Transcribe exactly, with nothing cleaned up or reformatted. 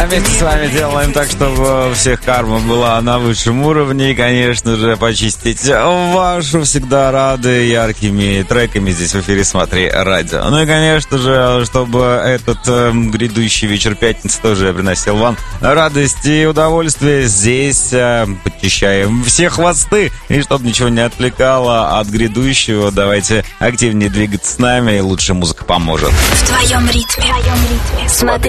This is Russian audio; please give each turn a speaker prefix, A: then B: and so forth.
A: А вместе с вами делаем так, чтобы у всех карма была на высшем уровне. И, конечно же, почистить вашу всегда рады яркими треками здесь в эфире «Смотри радио». Ну и, конечно же, чтобы этот э, грядущий вечер пятницы тоже приносил вам радость и удовольствие, здесь э, подчищаем все хвосты. И чтобы ничего не отвлекало от грядущего, давайте активнее двигаться с нами, и лучше музыка поможет.
B: В твоем ритме. В твоем ритме. Смотри.